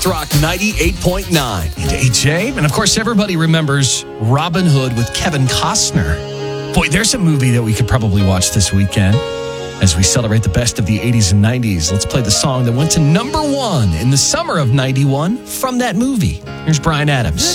North Rock 98.9. AJ. And of course, everybody remembers Robin Hood with Kevin Costner. Boy, there's a movie that we could probably watch this weekend as we celebrate the best of the 80s and 90s. Let's play the song that went to number 1 in the summer of 91 from that movie. Here's Bryan Adams.